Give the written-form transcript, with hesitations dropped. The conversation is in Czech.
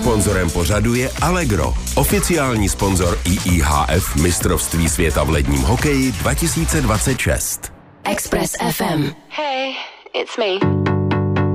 Sponzorem pořadu je Allegro, oficiální sponzor IIHF mistrovství světa v ledním hokeji 2026. Express FM. Hey, it's me.